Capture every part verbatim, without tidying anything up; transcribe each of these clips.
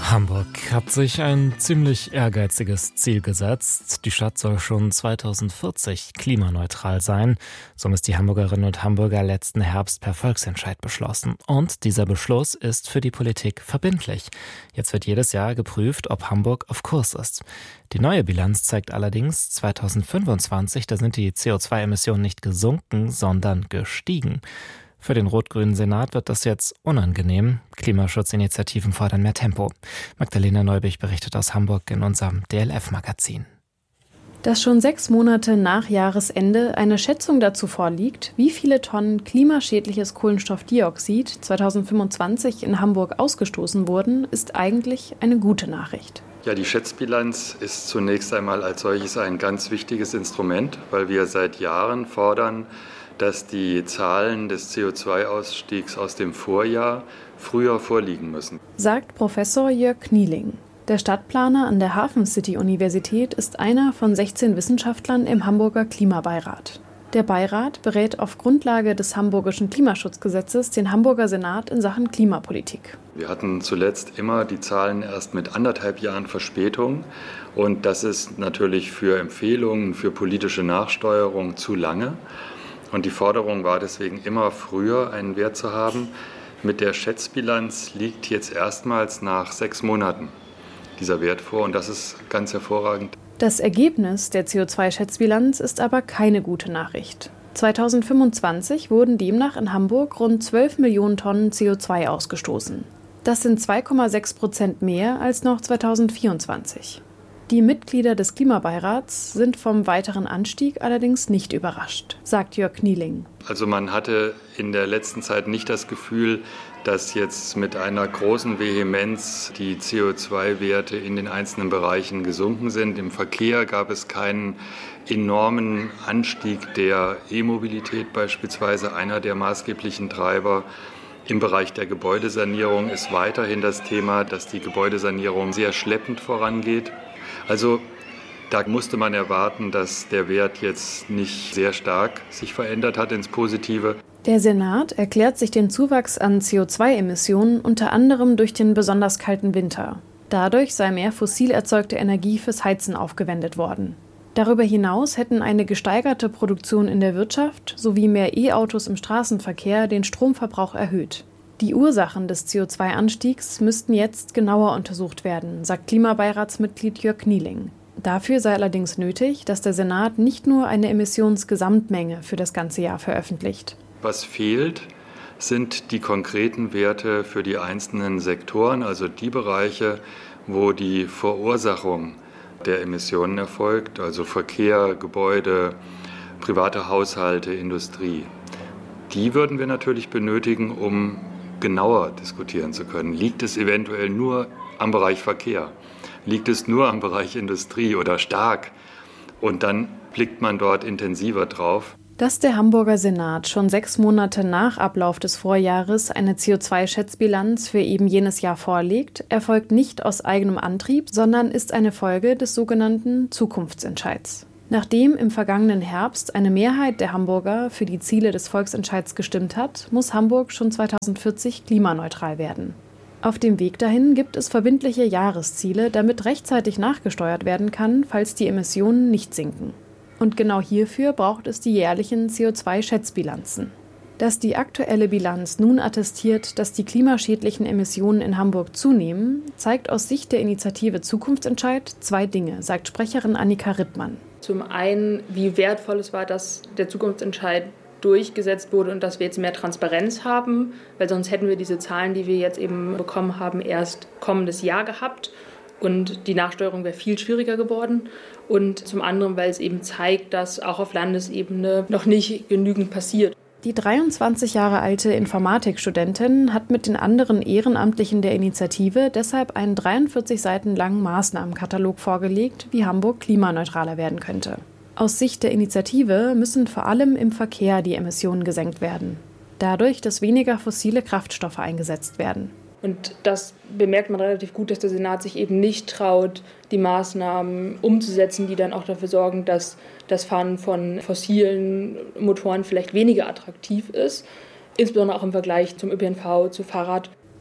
Hamburg hat sich ein ziemlich ehrgeiziges Ziel gesetzt. Die Stadt soll schon zweitausendvierzig klimaneutral sein. So haben es die Hamburgerinnen und Hamburger letzten Herbst per Volksentscheid beschlossen. Und dieser Beschluss ist für die Politik verbindlich. Jetzt wird jedes Jahr geprüft, ob Hamburg auf Kurs ist. Die neue Bilanz zeigt allerdings, zweitausendfünfundzwanzig, da sind die C O zwei Emissionen nicht gesunken, sondern gestiegen. Für den rot-grünen Senat wird das jetzt unangenehm. Klimaschutzinitiativen fordern mehr Tempo. Magdalena Neubich berichtet aus Hamburg in unserem D L F-Magazin. Dass schon sechs Monate nach Jahresende eine Schätzung dazu vorliegt, wie viele Tonnen klimaschädliches Kohlenstoffdioxid zweitausendfünfundzwanzig in Hamburg ausgestoßen wurden, ist eigentlich eine gute Nachricht. Ja, die Schätzbilanz ist zunächst einmal als solches ein ganz wichtiges Instrument, weil wir seit Jahren fordern, dass die Zahlen des C O zwei Ausstiegs aus dem Vorjahr früher vorliegen müssen, sagt Professor Jörg Knieling. Der Stadtplaner an der Hafen City Universität ist einer von sechzehn Wissenschaftlern im Hamburger Klimabeirat. Der Beirat berät auf Grundlage des Hamburgischen Klimaschutzgesetzes den Hamburger Senat in Sachen Klimapolitik. Wir hatten zuletzt immer die Zahlen erst mit anderthalb Jahren Verspätung. Und das ist natürlich für Empfehlungen, für politische Nachsteuerung zu lange. Und die Forderung war deswegen immer früher einen Wert zu haben. Mit der Schätzbilanz liegt jetzt erstmals nach sechs Monaten dieser Wert vor und das ist ganz hervorragend. Das Ergebnis der C O zwei Schätzbilanz ist aber keine gute Nachricht. zweitausendfünfundzwanzig wurden demnach in Hamburg rund zwölf Millionen Tonnen C O zwei ausgestoßen. Das sind zwei Komma sechs Prozent mehr als noch zweitausendvierundzwanzig. Die Mitglieder des Klimabeirats sind vom weiteren Anstieg allerdings nicht überrascht, sagt Jörg Knieling. Also man hatte in der letzten Zeit nicht das Gefühl, dass jetzt mit einer großen Vehemenz die C O zwei Werte in den einzelnen Bereichen gesunken sind. Im Verkehr gab es keinen enormen Anstieg der E-Mobilität beispielsweise, einer der maßgeblichen Treiber. Im Bereich der Gebäudesanierung ist weiterhin das Thema, dass die Gebäudesanierung sehr schleppend vorangeht. Also da musste man erwarten, dass der Wert jetzt nicht sehr stark sich verändert hat ins Positive. Der Senat erklärt sich den Zuwachs an C O zwei Emissionen unter anderem durch den besonders kalten Winter. Dadurch sei mehr fossil erzeugte Energie fürs Heizen aufgewendet worden. Darüber hinaus hätten eine gesteigerte Produktion in der Wirtschaft sowie mehr E-Autos im Straßenverkehr den Stromverbrauch erhöht. Die Ursachen des C O zwei Anstiegs müssten jetzt genauer untersucht werden, sagt Klimabeiratsmitglied Jörg Knieling. Dafür sei allerdings nötig, dass der Senat nicht nur eine Emissionsgesamtmenge für das ganze Jahr veröffentlicht. Was fehlt, sind die konkreten Werte für die einzelnen Sektoren, also die Bereiche, wo die Verursachung der Emissionen erfolgt, also Verkehr, Gebäude, private Haushalte, Industrie. Die würden wir natürlich benötigen, um genauer diskutieren zu können. Liegt es eventuell nur am Bereich Verkehr? Liegt es nur am Bereich Industrie oder stark? Und dann blickt man dort intensiver drauf. Dass der Hamburger Senat schon sechs Monate nach Ablauf des Vorjahres eine C O zwei Schätzbilanz für eben jenes Jahr vorlegt, erfolgt nicht aus eigenem Antrieb, sondern ist eine Folge des sogenannten Zukunftsentscheids. Nachdem im vergangenen Herbst eine Mehrheit der Hamburger für die Ziele des Volksentscheids gestimmt hat, muss Hamburg schon zweitausendvierzig klimaneutral werden. Auf dem Weg dahin gibt es verbindliche Jahresziele, damit rechtzeitig nachgesteuert werden kann, falls die Emissionen nicht sinken. Und genau hierfür braucht es die jährlichen C O zwei Schätzbilanzen. Dass die aktuelle Bilanz nun attestiert, dass die klimaschädlichen Emissionen in Hamburg zunehmen, zeigt aus Sicht der Initiative Zukunftsentscheid zwei Dinge, sagt Sprecherin Annika Rittmann. Zum einen, wie wertvoll es war, dass der Zukunftsentscheid durchgesetzt wurde und dass wir jetzt mehr Transparenz haben, weil sonst hätten wir diese Zahlen, die wir jetzt eben bekommen haben, erst kommendes Jahr gehabt und die Nachsteuerung wäre viel schwieriger geworden. Und zum anderen, weil es eben zeigt, dass auch auf Landesebene noch nicht genügend passiert. Die dreiundzwanzig Jahre alte Informatikstudentin hat mit den anderen Ehrenamtlichen der Initiative deshalb einen dreiundvierzig Seiten langen Maßnahmenkatalog vorgelegt, wie Hamburg klimaneutraler werden könnte. Aus Sicht der Initiative müssen vor allem im Verkehr die Emissionen gesenkt werden. Dadurch, dass weniger fossile Kraftstoffe eingesetzt werden. Und das bemerkt man relativ gut, dass der Senat sich eben nicht traut, die Maßnahmen umzusetzen, die dann auch dafür sorgen, dass das Fahren von fossilen Motoren vielleicht weniger attraktiv ist, insbesondere auch im Vergleich zum Ö P N V, zu Fahrrad.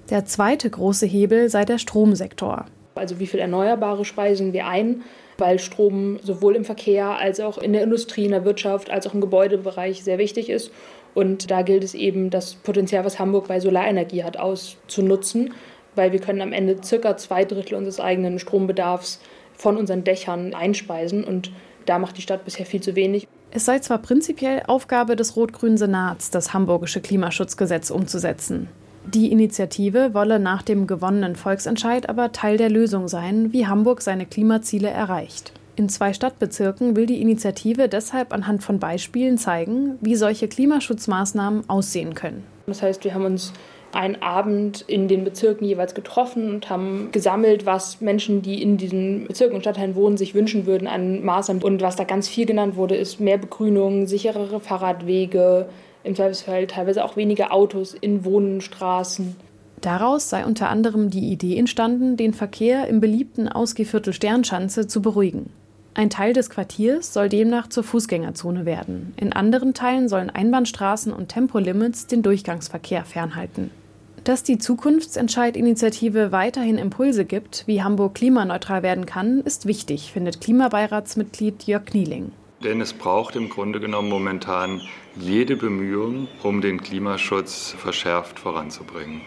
Der zweite große Hebel sei der Stromsektor. Also wie viel Erneuerbare speisen wir ein, weil Strom sowohl im Verkehr als auch in der Industrie, in der Wirtschaft, als auch im Gebäudebereich sehr wichtig ist. Und da gilt es eben, das Potenzial, was Hamburg bei Solarenergie hat, auszunutzen, weil wir können am Ende circa zwei Drittel unseres eigenen Strombedarfs von unseren Dächern einspeisen. Und da macht die Stadt bisher viel zu wenig. Es sei zwar prinzipiell Aufgabe des rot-grünen Senats, das hamburgische Klimaschutzgesetz umzusetzen. Die Initiative wolle nach dem gewonnenen Volksentscheid aber Teil der Lösung sein, wie Hamburg seine Klimaziele erreicht. In zwei Stadtbezirken will die Initiative deshalb anhand von Beispielen zeigen, wie solche Klimaschutzmaßnahmen aussehen können. Das heißt, wir haben uns einen Abend in den Bezirken jeweils getroffen und haben gesammelt, was Menschen, die in diesen Bezirken und Stadtteilen wohnen, sich wünschen würden an Maßnahmen. Und was da ganz viel genannt wurde, ist mehr Begrünung, sicherere Fahrradwege, im Zweifelsfall teilweise auch weniger Autos in Wohnstraßen. Daraus sei unter anderem die Idee entstanden, den Verkehr im beliebten Ausgehviertel Sternschanze zu beruhigen. Ein Teil des Quartiers soll demnach zur Fußgängerzone werden. In anderen Teilen sollen Einbahnstraßen und Tempolimits den Durchgangsverkehr fernhalten. Dass die Zukunftsentscheid-Initiative weiterhin Impulse gibt, wie Hamburg klimaneutral werden kann, ist wichtig, findet Klimabeiratsmitglied Jörg Knieling. Denn es braucht im Grunde genommen momentan jede Bemühung, um den Klimaschutz verschärft voranzubringen.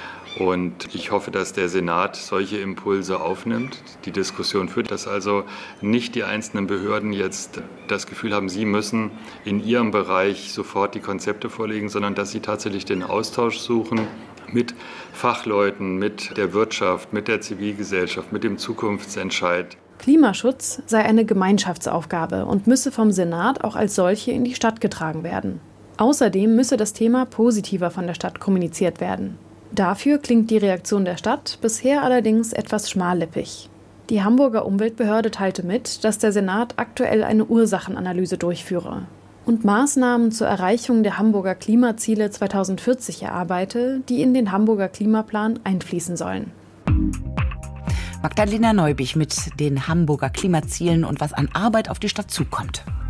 Und ich hoffe, dass der Senat solche Impulse aufnimmt, die Diskussion führt, dass also nicht die einzelnen Behörden jetzt das Gefühl haben, sie müssen in ihrem Bereich sofort die Konzepte vorlegen, sondern dass sie tatsächlich den Austausch suchen mit Fachleuten, mit der Wirtschaft, mit der Zivilgesellschaft, mit dem Zukunftsentscheid. Klimaschutz sei eine Gemeinschaftsaufgabe und müsse vom Senat auch als solche in die Stadt getragen werden. Außerdem müsse das Thema positiver von der Stadt kommuniziert werden. Dafür klingt die Reaktion der Stadt bisher allerdings etwas schmallippig. Die Hamburger Umweltbehörde teilte mit, dass der Senat aktuell eine Ursachenanalyse durchführe und Maßnahmen zur Erreichung der Hamburger Klimaziele zweitausendvierzig erarbeite, die in den Hamburger Klimaplan einfließen sollen. Magdalena Neubich mit den Hamburger Klimazielen und was an Arbeit auf die Stadt zukommt.